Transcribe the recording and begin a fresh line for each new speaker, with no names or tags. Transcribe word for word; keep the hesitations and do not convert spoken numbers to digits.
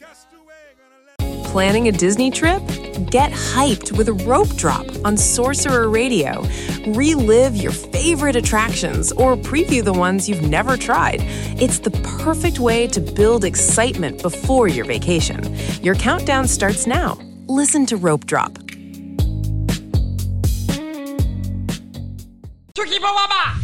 Planning a Disney trip? Get hyped with a rope drop on Sorcerer Radio. Relive your favorite attractions or preview the ones you've never tried. It's the perfect way to build excitement before your vacation. Your countdown starts now. Listen to Rope Drop.
Turkey Bawaba!